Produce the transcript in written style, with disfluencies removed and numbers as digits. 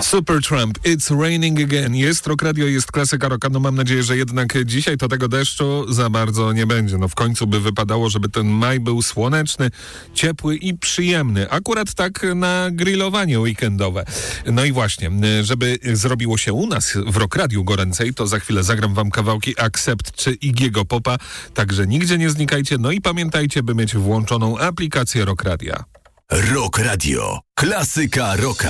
Supertramp, It's Raining Again. Jest Rock Radio, jest klasyka rocka. No mam nadzieję, że jednak dzisiaj to tego deszczu za bardzo nie będzie. No w końcu by wypadało, żeby ten maj był słoneczny, ciepły i przyjemny. Akurat tak na grillowanie weekendowe. No i właśnie, żeby zrobiło się u nas w Rock Radiu goręcej, to za chwilę zagram wam kawałki Accept czy Iggy'ego Popa. Także nigdzie nie znikajcie. No i pamiętajcie, by mieć włączoną aplikację Rock Radia. Rock Radio. Klasyka rocka.